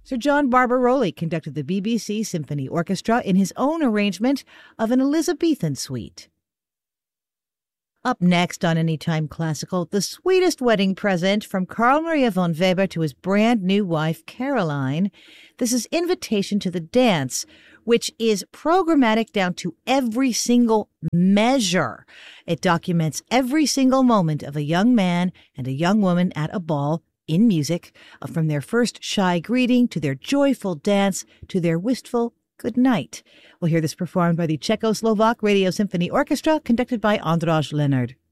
Sir John Barbaroli conducted the BBC Symphony Orchestra in his own arrangement of an Elizabethan suite. Up next on Anytime Classical, the sweetest wedding present from Carl Maria von Weber to his brand new wife, Caroline. This is Invitation to the Dance, which is programmatic down to every single measure. It documents every single moment of a young man and a young woman at a ball in music, from their first shy greeting to their joyful dance to their wistful good night. We'll hear this performed by the Czechoslovak Radio Symphony Orchestra, conducted by Ondřej Leonard.